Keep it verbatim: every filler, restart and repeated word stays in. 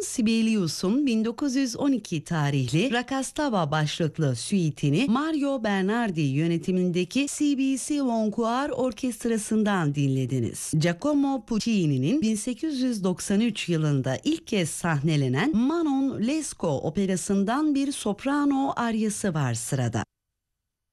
Sibelius'un bin dokuz yüz on iki tarihli Rakastava başlıklı süitini Mario Bernardi yönetimindeki C B C Voncourt Orkestrası'ndan dinlediniz. Giacomo Puccini'nin bin sekiz yüz doksan üç yılında ilk kez sahnelenen Manon Lescaut operasından bir soprano aryası var sırada.